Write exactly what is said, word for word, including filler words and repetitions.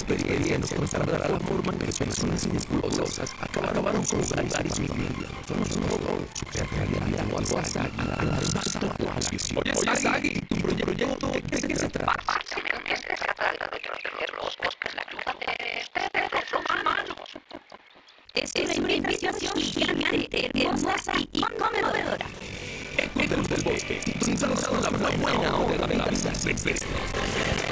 experiencia nos consagrará la forma en que personas inescrupulosas acabaron con su hogar y su familia. Somos todo su creatividad o algo así, a la más actual. Oye, Sagi, tu proyecto, ¿de qué se trata? Básicamente se trata de proteger los bosques, la ayuda de los humanos. Es una invitación gigante, hermosa y conmovedora. Ecos del bosque, sintonizados a la buena hora de la vida silvestre.